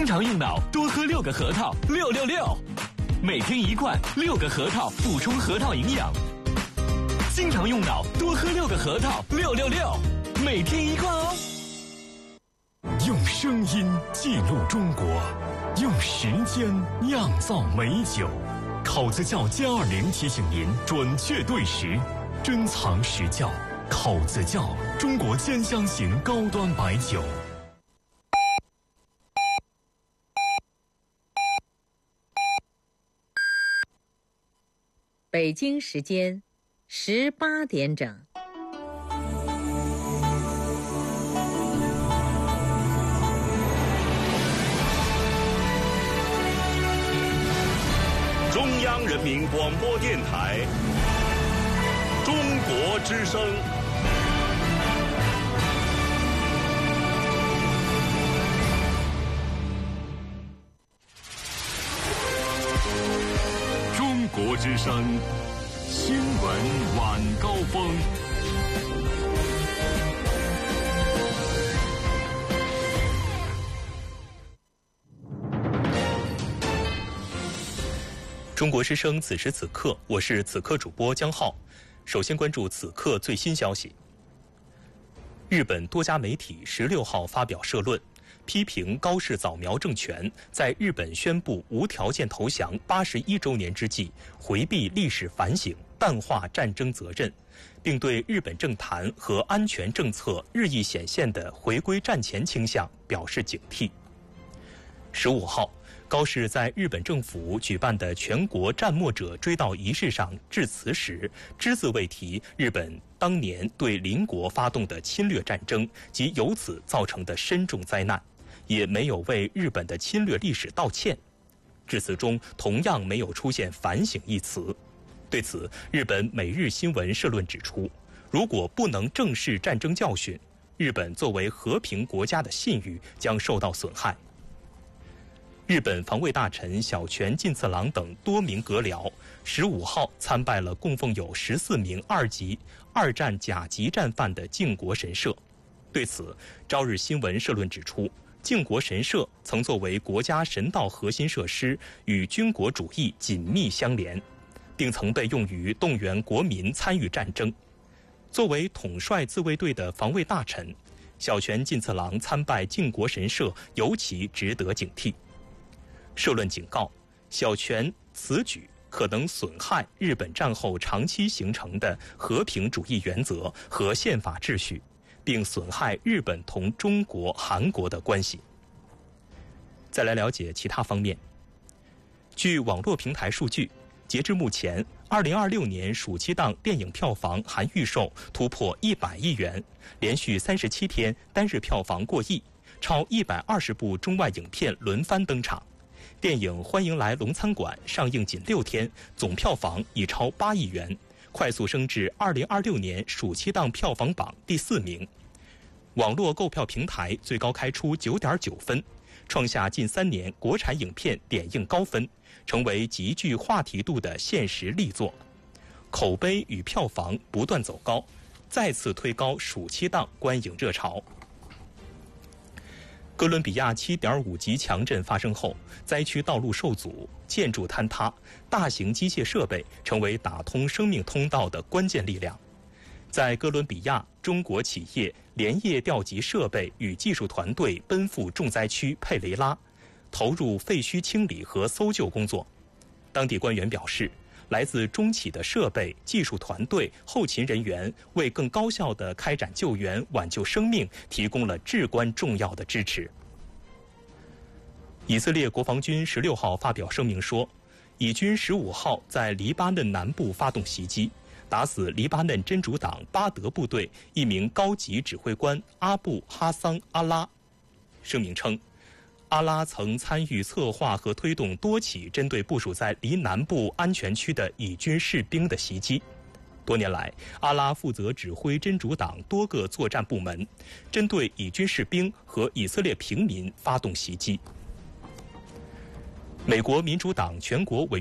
经常用脑，多喝6个核桃，666。每天1罐，6个核桃补充核桃营养。经常用脑，多喝6个核桃，666。每天1罐哦。 用声音记录中国，用时间酿造美酒。考子窖+20提醒您准确对时，珍藏实窖。考子窖，中国兼香型高端白酒。 北京时间18点整。 中央人民广播电台中国之声。 中国之声新闻晚高峰。 中国之声此时此刻，我是此刻主播江浩。首先关注此刻最新消息。日本多家媒体16号发表社论，批评高市早苗政权在日本宣布无条件投降81周年之际，回避历史反省，淡化战争责任，并对日本政坛和安全政策日益显现的回归战前倾向表示警惕。15号，高市在日本政府举办的全国战没者追悼仪式上致辞时，只字未提日本当年对邻国发动的侵略战争及由此造成的深重灾难，也没有为日本的侵略历史道歉。致辞中同样没有出现反省一词。对此，日本每日新闻社论指出，如果不能正视战争教训，日本作为和平国家的信誉将受到损害。日本防卫大臣小泉进次郎等多名阁僚15号参拜了供奉有14名2级二战甲级战犯的靖国神社。对此，朝日新闻社论指出，靖国神社曾作为国家神道核心设施，与军国主义紧密相连，并曾被用于动员国民参与战争。作为统帅自卫队的防卫大臣，小泉进次郎参拜靖国神社尤其值得警惕。社论警告，小泉此举可能损害日本战后长期形成的和平主义原则和宪法秩序，并损害日本同中国、韩国的关系。再来了解其他方面。据网络平台数据，截至目前，2026年暑期档电影票房含预售突破100亿元，连续37天单日票房过亿，超120部中外影片轮番登场。电影《欢迎来龙餐馆》上映仅6天，总票房已超8亿元，快速升至2026年暑期档票房榜第4名。网络购票平台最高开出9.9分，创下近3年国产影片点映高分，成为极具话题度的现实力作。口碑与票房不断走高，再次推高暑期档观影热潮。哥伦比亚7.5级强震发生后，灾区道路受阻，建筑坍塌，大型机械设备成为打通生命通道的关键力量。在哥伦比亚，中国企业连夜调集设备与技术团队奔赴重灾区佩雷拉，投入废墟清理和搜救工作。当地官员表示，来自中企的设备、技术团队、后勤人员为更高效地开展救援、挽救生命提供了至关重要的支持。以色列国防军16号发表声明说，以军15号在黎巴嫩南部发动袭击，打死黎巴嫩真主党巴德部队一名高级指挥官阿布哈桑阿拉。声明称，阿拉曾参与策划和推动多起针对部署在黎南部安全区的以军士兵的袭击。多年来，阿拉负责指挥真主党多个作战部门，针对以军士兵和以色列平民发动袭击。美国民主党全国委